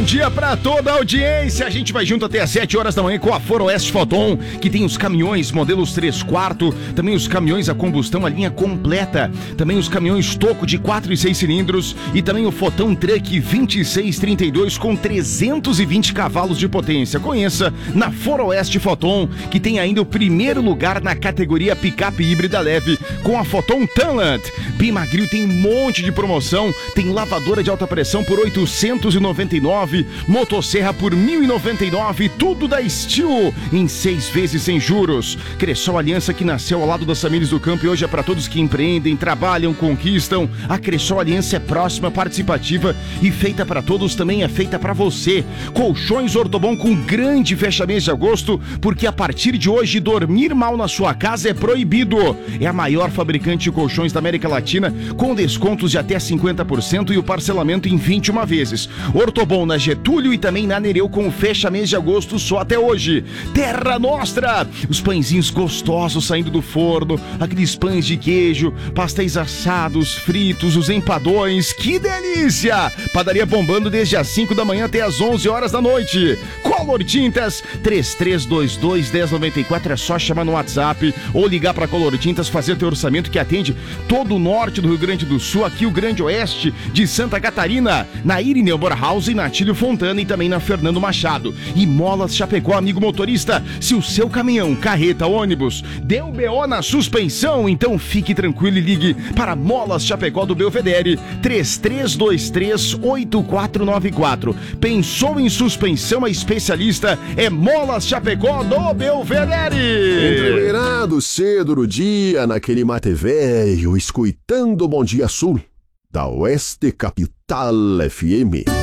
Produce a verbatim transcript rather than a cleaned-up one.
dia pra toda a audiência. A gente vai junto até às sete horas da manhã com a Foroeste Foton, que tem os caminhões modelos três quartos, também os caminhões a combustão, a linha completa, também os caminhões toco de quatro e seis cilindros e também o Foton Truck vinte e seis trinta e dois com trezentos e vinte cavalos de potência. Conheça na Foroeste Foton, que tem ainda o primeiro lugar na categoria picape híbrida leve com a Foton Talent. Bimagril tem um monte de promoção, tem lavadora de alta pressão por oitocentos e noventa e nove, motosserra por mil e noventa e nove, tudo da Steel em seis vezes sem juros. Cressol Aliança, que nasceu ao lado das famílias do campo e hoje é para todos que empreendem, trabalham, conquistam. A Cressol Aliança é próxima, participativa e feita para todos, também é feita para você. Colchões Ortobon com grande fechamento de agosto, porque a partir de hoje dormir mal na sua casa é proibido. É a maior fabricante de colchões da América Latina, com descontos de até cinquenta por cento e o parcelamento em vinte e uma vezes. Ortobon na Getúlio e também na Nereu com fecha mês de agosto só até hoje. Terra Nostra, os pãezinhos gostosos saindo do forno, aqueles pães de queijo, pastéis assados, fritos, os empadões, que delícia! Padaria bombando desde as cinco da manhã até as onze horas da noite. Color Tintas, três três dois dois, um zero nove quatro, é só chamar no WhatsApp ou ligar para Color Tintas, fazer teu orçamento que atende todo o norte do Rio Grande do Sul, aqui o Grande Oeste de Santa Catarina, na Irineu Borhaus, na Tílio Fontana e também na Fernando Machado. E Molas Chapecó, amigo motorista, se o seu caminhão, carreta, ônibus deu B O na suspensão, então fique tranquilo e ligue para Molas Chapecó do Belvedere, três três dois três, oito quatro nove quatro. Pensou em suspensão, a especialista é Molas Chapecó do Belvedere. Entreverado cedo no dia, naquele mate velho, escutando o Bom Dia Sul da Oeste Capital F M.